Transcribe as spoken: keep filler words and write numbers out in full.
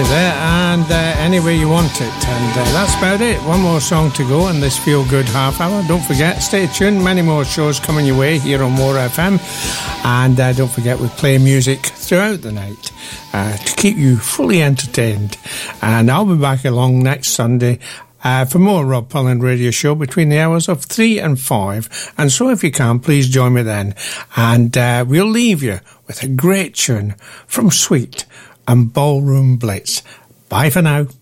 Stanley there, and uh, Any Way You Want It. And uh, that's about it. One more song to go in this Feel Good half hour. Don't forget, stay tuned. Many more shows coming your way here on More F M. And uh, don't forget, we play music throughout the night uh, to keep you fully entertained. And I'll be back along next Sunday Uh, for more Rob Pullen Radio Show between the hours of three and five. And so if you can, please join me then. And uh, we'll leave you with a great tune from Sweet and Ballroom Blitz. Bye for now.